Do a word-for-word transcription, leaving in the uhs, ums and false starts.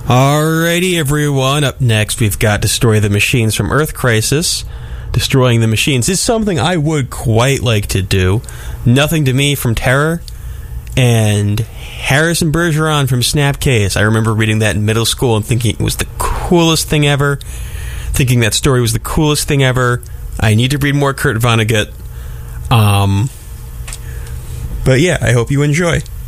Alrighty, everyone. Up next, we've got Destroy the Machines from Earth Crisis. Destroying the Machines is something I would quite like to do. Nothing to Me from Terror, and Harrison Bergeron from Snapcase. I remember reading that in middle school and thinking it was the coolest thing ever. Thinking that story was the coolest thing ever. I need to read more Kurt Vonnegut. Um, but yeah, I hope you enjoy.